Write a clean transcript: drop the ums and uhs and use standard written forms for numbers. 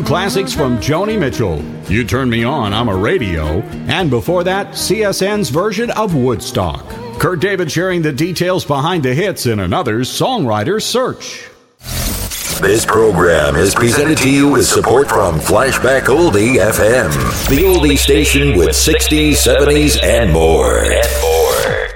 classics from Joni Mitchell. You Turn Me On, I'm a Radio. And before that, CSN's version of Woodstock. Kurt David sharing the details behind the hits in another songwriter search. This program is presented to you with support from Flashback Oldie FM, the oldie station with 60s, 70s, and more.